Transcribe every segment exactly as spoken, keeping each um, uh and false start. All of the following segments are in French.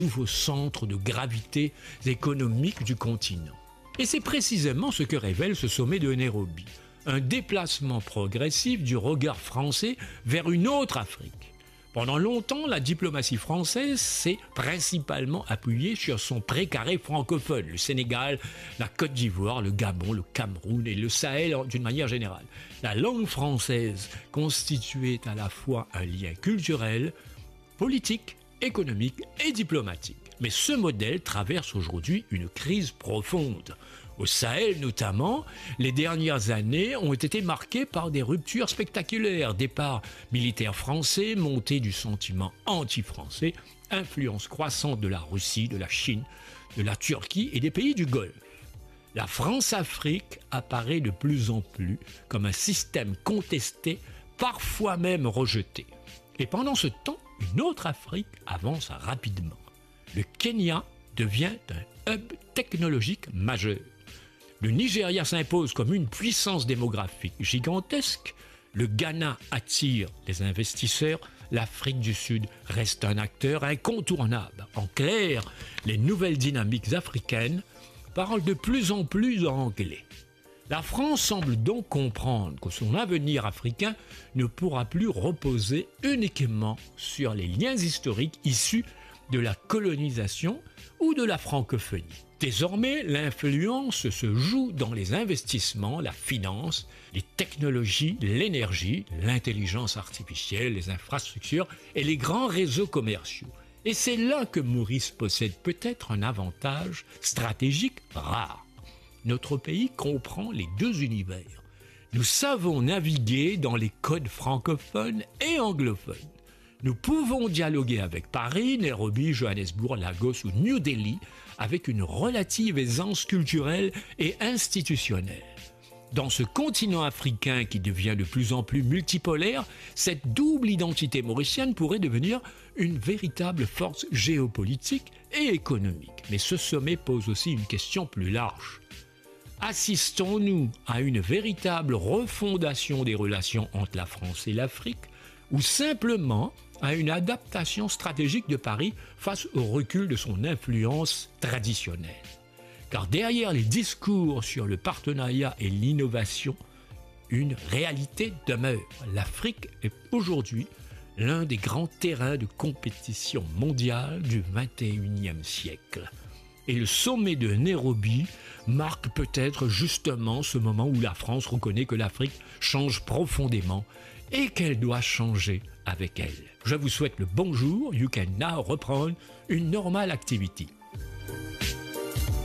nouveau centre de gravité économique du continent. Et c'est précisément ce que révèle ce sommet de Nairobi, un déplacement progressif du regard français vers une autre Afrique. Pendant longtemps, la diplomatie française s'est principalement appuyée sur son précaré francophone, le Sénégal, la Côte d'Ivoire, le Gabon, le Cameroun et le Sahel d'une manière générale. La langue française constituait à la fois un lien culturel, politique, économique et diplomatique. Mais ce modèle traverse aujourd'hui une crise profonde. Au Sahel notamment, les dernières années ont été marquées par des ruptures spectaculaires, départs militaires français, montée du sentiment anti-français, influence croissante de la Russie, de la Chine, de la Turquie et des pays du Golfe. La France-Afrique apparaît de plus en plus comme un système contesté, parfois même rejeté. Et pendant ce temps, une autre Afrique avance rapidement. Le Kenya devient un hub technologique majeur. Le Nigeria s'impose comme une puissance démographique gigantesque. Le Ghana attire les investisseurs. L'Afrique du Sud reste un acteur incontournable. En clair, les nouvelles dynamiques africaines parlent de plus en plus anglais. La France semble donc comprendre que son avenir africain ne pourra plus reposer uniquement sur les liens historiques issus de la colonisation ou de la francophonie. Désormais, l'influence se joue dans les investissements, la finance, les technologies, l'énergie, l'intelligence artificielle, les infrastructures et les grands réseaux commerciaux. Et c'est là que Maurice possède peut-être un avantage stratégique rare. Notre pays comprend les deux univers. Nous savons naviguer dans les codes francophones et anglophones. Nous pouvons dialoguer avec Paris, Nairobi, Johannesburg, Lagos ou New Delhi avec une relative aisance culturelle et institutionnelle. Dans ce continent africain qui devient de plus en plus multipolaire, cette double identité mauricienne pourrait devenir une véritable force géopolitique et économique. Mais ce sommet pose aussi une question plus large. Assistons-nous à une véritable refondation des relations entre la France et l'Afrique ou simplement à une adaptation stratégique de Paris face au recul de son influence traditionnelle? Car derrière les discours sur le partenariat et l'innovation, une réalité demeure. L'Afrique est aujourd'hui l'un des grands terrains de compétition mondiale du vingt et unième siècle. Et le sommet de Nairobi marque peut-être justement ce moment où la France reconnaît que l'Afrique change profondément et qu'elle doit changer avec elle. Je vous souhaite le bonjour. You can now reprendre une normale activité.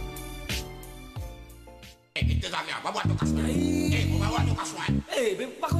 Eh, tes amis, va voir ton casse-tête. Eh, on va voir ton casse-tête. Eh, mais par